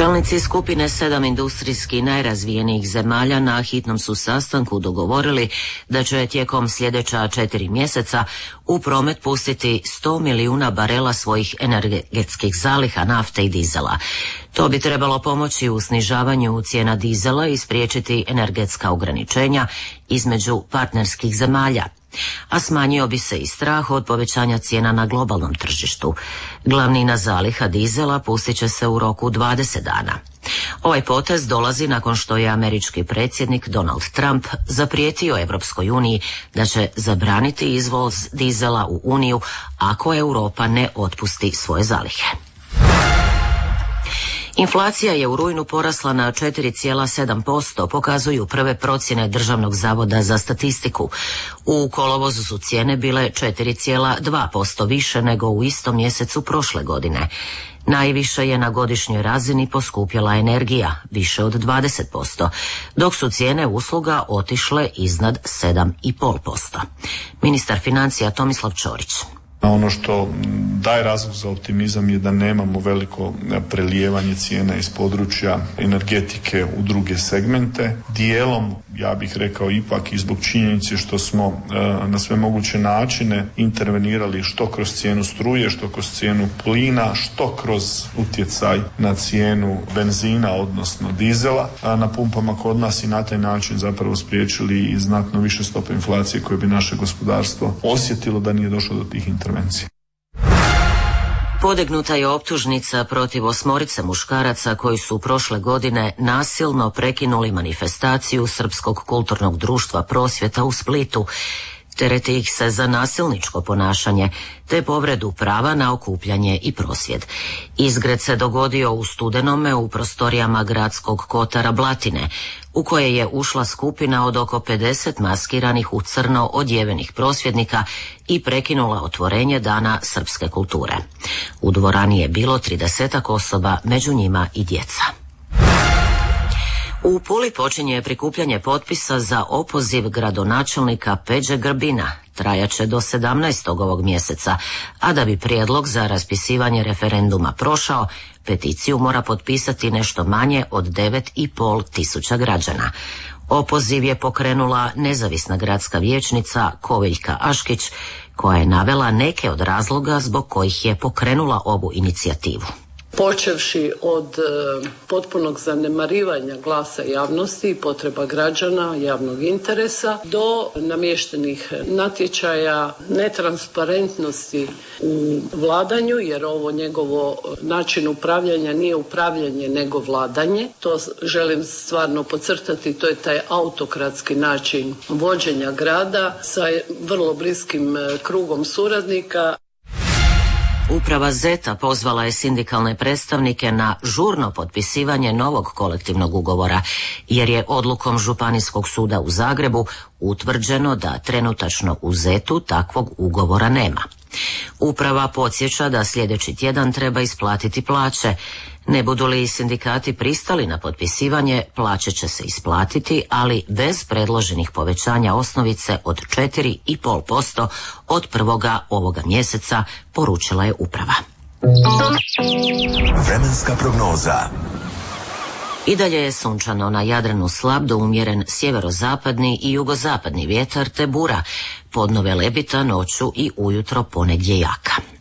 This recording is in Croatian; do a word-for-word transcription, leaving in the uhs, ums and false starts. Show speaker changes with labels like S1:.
S1: Čelnici skupine sedam industrijski najrazvijenijih zemalja na hitnom su sastanku dogovorili da će tijekom sljedeća četiri mjeseca u promet pustiti sto milijuna barela svojih energetskih zaliha nafte i dizela. To bi trebalo pomoći u snižavanju cijena dizela i spriječiti energetska ograničenja između partnerskih zemalja, a smanjio bi se i strah od povećanja cijena na globalnom tržištu. Glavnina zaliha dizela pustit će se u roku dvadeset dana. Ovaj potez dolazi nakon što je američki predsjednik Donald Trump zaprijetio Europskoj uniji da će zabraniti izvoz dizela u Uniju ako Europa ne otpusti svoje zalihe. Inflacija je u rujnu porasla na četiri zarez sedam posto, pokazuju prve procjene Državnog zavoda za statistiku. U kolovozu su cijene bile četiri zarez dva posto više nego u istom mjesecu prošle godine. Najviše je na godišnjoj razini poskupjela energija, više od dvadeset posto, dok su cijene usluga otišle iznad sedam zarez pet posto. Ministar financija Tomislav Ćorić.
S2: Ono što daje razlog za optimizam je da nemamo veliko prelijevanje cijena iz područja energetike u druge segmente. Dijelom, ja bih rekao ipak i zbog činjenice što smo na sve moguće načine intervenirali što kroz cijenu struje, što kroz cijenu plina, što kroz utjecaj na cijenu benzina, odnosno dizela na pumpama kod nas i na taj način zapravo spriječili i znatno više stope inflacije koje bi naše gospodarstvo osjetilo da nije došlo do tih intervencija.
S1: Podignuta je optužnica protiv osmorice muškaraca koji su prošle godine nasilno prekinuli manifestaciju Srpskog kulturnog društva Prosvjeta u Splitu. Tereti ih se za nasilničko ponašanje te povredu prava na okupljanje i prosvjed. Izgred se dogodio u studenome u prostorijama gradskog kotara Blatine, u koje je ušla skupina od oko pedeset maskiranih u crno odjevenih prosvjednika i prekinula otvorenje Dana srpske kulture. U dvorani je bilo tridesetak osoba, među njima i djeca. U Puli počinje prikupljanje potpisa za opoziv gradonačelnika Peđe Grbina. Trajaće do sedamnaestog ovog mjeseca, a da bi prijedlog za raspisivanje referenduma prošao, peticiju mora potpisati nešto manje od devet i pol tisuća građana. Opoziv je pokrenula nezavisna gradska vijećnica Koviljka Aškić, koja je navela neke od razloga zbog kojih je pokrenula ovu inicijativu.
S3: Počevši od e, potpunog zanemarivanja glasa javnosti i potreba građana, javnog interesa, do namještenih natječaja, netransparentnosti u vladanju, jer ovo njegovo način upravljanja nije upravljanje nego vladanje. To želim stvarno podcrtati, to je taj autokratski način vođenja grada sa vrlo bliskim krugom suradnika.
S1: Uprava Zeta pozvala je sindikalne predstavnike na žurno potpisivanje novog kolektivnog ugovora, jer je odlukom Županijskog suda u Zagrebu utvrđeno da trenutačno u Zetu takvog ugovora nema. Uprava podsjeća da sljedeći tjedan treba isplatiti plaće. Ne budu li sindikati pristali na potpisivanje, plaće će se isplatiti, ali bez predloženih povećanja osnovice od četiri zarez pet posto od prvoga ovoga mjeseca, poručila je uprava.
S4: Vremenska prognoza.
S1: I dalje je sunčano, na Jadranu slab do umjeren sjeverozapadni i jugozapadni vjetar te bura, podno velebita, noću i ujutro ponegdje jaka.